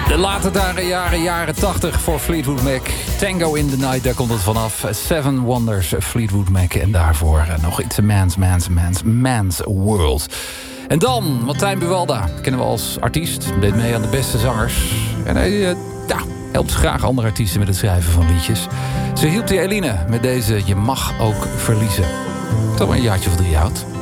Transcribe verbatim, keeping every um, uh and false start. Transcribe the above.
De late dagen, jaren, jaren tachtig voor Fleetwood Mac. Tango in the Night, daar komt het vanaf. Seven Wonders, Fleetwood Mac. En daarvoor uh, nog iets, Man's, Man's, Man's, Man's World. En dan, Martijn Buwalda, kennen we als artiest. Deed mee aan de beste zangers. En hij uh, ja, helpt graag andere artiesten met het schrijven van liedjes. Ze hielp die Eline met deze Je mag ook verliezen. Toch maar een jaartje of drie oud.